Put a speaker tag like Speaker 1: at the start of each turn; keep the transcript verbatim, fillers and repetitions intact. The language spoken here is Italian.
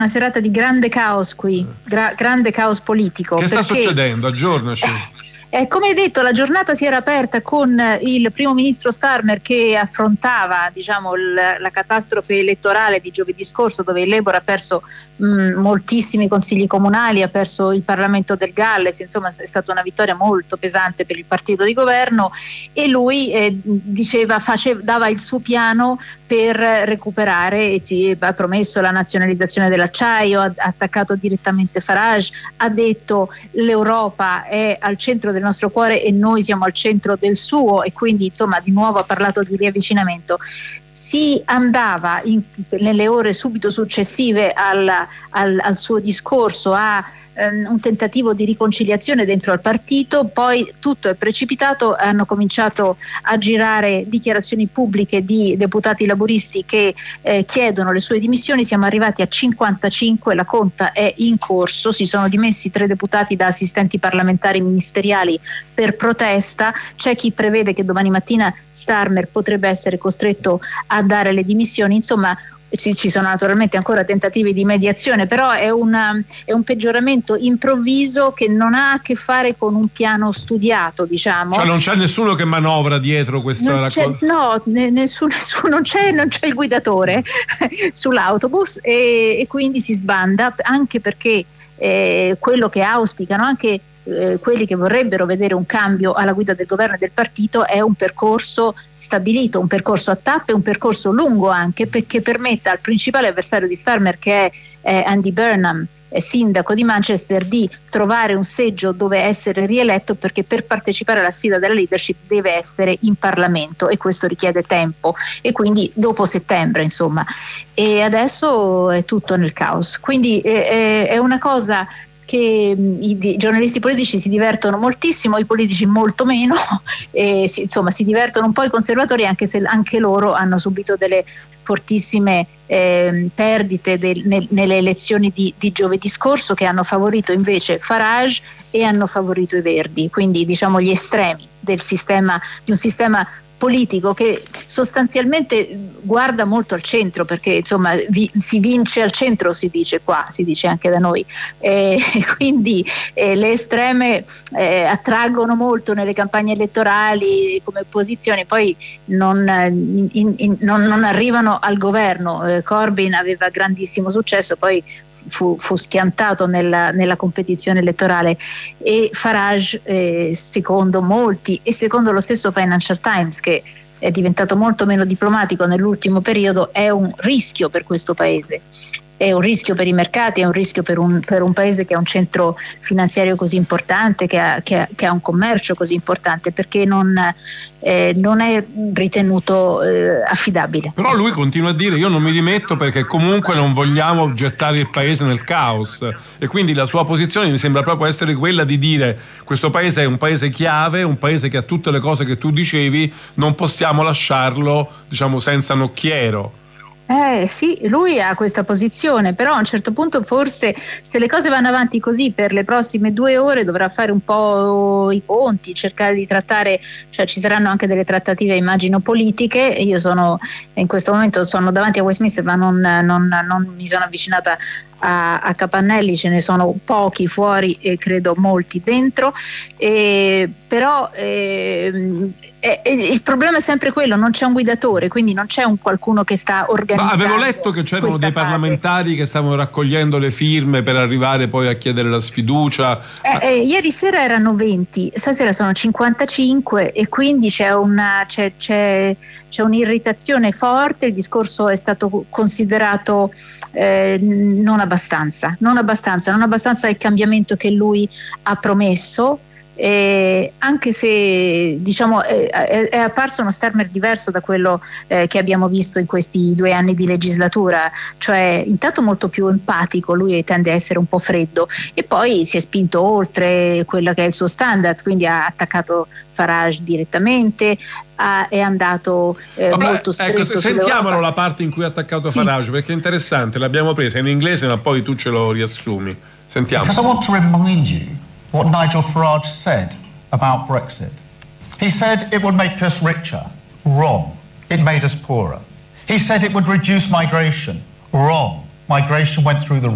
Speaker 1: una serata di grande caos qui, gra- grande caos politico.
Speaker 2: Che sta
Speaker 1: perché...
Speaker 2: succedendo? Aggiornaci.
Speaker 1: Eh, come hai detto, la giornata si era aperta con il primo ministro Starmer che affrontava, diciamo, il, la catastrofe elettorale di giovedì scorso, dove il Labour ha perso mh, moltissimi consigli comunali, ha perso il Parlamento del Galles, insomma è stata una vittoria molto pesante per il partito di governo, e lui eh, diceva, faceva, dava il suo piano per recuperare, e ci ha promesso la nazionalizzazione dell'acciaio, ha attaccato direttamente Farage, ha detto l'Europa è al centro del nostro cuore e noi siamo al centro del suo, e quindi insomma di nuovo ha parlato di riavvicinamento. Si andava in, nelle ore subito successive al, al, al suo discorso a um, un tentativo di riconciliazione dentro al partito, poi tutto è precipitato, hanno cominciato a girare dichiarazioni pubbliche di deputati laburisti che eh, chiedono le sue dimissioni, siamo arrivati a cinquantacinque, la conta è in corso, si sono dimessi tre deputati da assistenti parlamentari ministeriali per protesta, c'è chi prevede che domani mattina Starmer potrebbe essere costretto a dare le dimissioni, insomma ci, ci sono naturalmente ancora tentativi di mediazione, però è, una, è un peggioramento improvviso che non ha a che fare con un piano studiato, diciamo.
Speaker 2: Cioè non c'è nessuno che manovra dietro questa raccolta?
Speaker 1: No, nessuno, nessuno, non c'è, non c'è il guidatore sull'autobus, e, e quindi si sbanda, anche perché eh, quello che auspicano anche Eh, quelli che vorrebbero vedere un cambio alla guida del governo e del partito è un percorso stabilito, un percorso a tappe, un percorso lungo anche, perché permetta al principale avversario di Starmer, che è eh, Andy Burnham, eh, sindaco di Manchester, di trovare un seggio dove essere rieletto, perché per partecipare alla sfida della leadership deve essere in Parlamento e questo richiede tempo, e quindi dopo settembre insomma, e adesso è tutto nel caos, quindi eh, è una cosa che i, i giornalisti politici si divertono moltissimo, i politici molto meno, e si, insomma si divertono un po' i conservatori, anche se anche loro hanno subito delle fortissime eh, perdite del, nel, nelle elezioni di, di giovedì scorso, che hanno favorito invece Farage e hanno favorito i Verdi, quindi diciamo gli estremi del sistema, di un sistema politico che sostanzialmente guarda molto al centro, perché insomma vi, si vince al centro, si dice qua, si dice anche da noi, e quindi eh, le estreme eh, attraggono molto nelle campagne elettorali come posizioni, poi non, in, in, non, non arrivano al governo. eh, Corbyn aveva grandissimo successo, poi fu, fu schiantato nella, nella competizione elettorale, e Farage eh, secondo molti e secondo lo stesso Financial Times, che è diventato molto meno diplomatico nell'ultimo periodo, è un rischio per questo paese, è un rischio per i mercati, è un rischio per un, per un paese che ha un centro finanziario così importante, che ha, che ha, che ha un commercio così importante, perché non, eh, non è ritenuto eh, affidabile.
Speaker 2: Però lui continua a dire: io non mi dimetto perché comunque non vogliamo gettare il paese nel caos, e quindi la sua posizione mi sembra proprio essere quella di dire: questo paese è un paese chiave, un paese che ha tutte le cose che tu dicevi, non possiamo lasciarlo, diciamo, senza nocchiero.
Speaker 1: Eh sì, lui ha questa posizione, però a un certo punto forse, se le cose vanno avanti così per le prossime due ore, dovrà fare un po' i conti, cercare di trattare, cioè ci saranno anche delle trattative, immagino, politiche. Io sono in questo momento sono davanti a Westminster, ma non, non, non mi sono avvicinata a, a Capannelli, ce ne sono pochi fuori e credo molti dentro, e, però eh, eh, il problema è sempre quello, non c'è un guidatore, quindi non c'è un qualcuno che sta organizzando.
Speaker 2: Ma avevo letto che c'erano dei
Speaker 1: fase.
Speaker 2: parlamentari che stavano raccogliendo le firme per arrivare poi a chiedere la sfiducia.
Speaker 1: Eh, eh, ieri sera erano venti, stasera sono cinquantacinque, e quindi c'è una c'è, c'è, c'è un'irritazione forte. Il discorso è stato considerato eh, non abbastanza, non abbastanza, non abbastanza il cambiamento che lui ha promesso. Eh, anche se diciamo eh, è, è apparso uno Starmer diverso da quello eh, che abbiamo visto in questi due anni di legislatura, cioè intanto molto più empatico, lui tende a essere un po' freddo, e poi si è spinto oltre quello che è il suo standard, quindi ha attaccato Farage direttamente, ha, è andato eh,
Speaker 2: Vabbè,
Speaker 1: molto stretto.
Speaker 2: Ecco, sentiamolo la parte in cui ha attaccato
Speaker 1: sì.
Speaker 2: Farage, perché è interessante, l'abbiamo presa in inglese ma poi tu ce lo riassumi. Sentiamo.
Speaker 3: Because I want to remind you what Nigel Farage said about Brexit. He said it would make us richer. Wrong. It made us poorer. He said it would reduce migration. Wrong. Migration went through the